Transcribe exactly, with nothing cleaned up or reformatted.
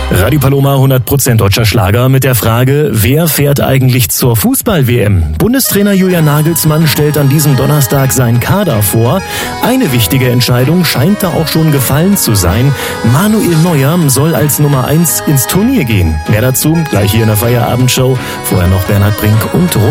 Radio Paloma hundert Prozent deutscher Schlager mit der Frage, wer fährt eigentlich zur Fußball-W M? Bundestrainer Julian Nagelsmann stellt an diesem Donnerstag seinen Kader vor. Eine wichtige Entscheidung scheint da auch schon gefallen zu sein. Manuel Neuer soll als Nummer eins ins Turnier gehen. Mehr dazu gleich hier in der Feierabendshow. Vorher noch Bernhard Brink und